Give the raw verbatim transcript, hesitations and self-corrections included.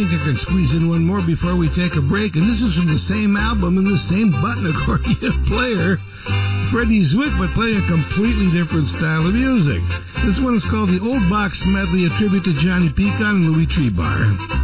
think I can squeeze in one more before we take a break, and this is from the same album and the same button accordion player, Freddie Zwick, but playing a completely different style of music. This one is called the Old Box Medley, a tribute to Johnny Pecon and Louis Trebar.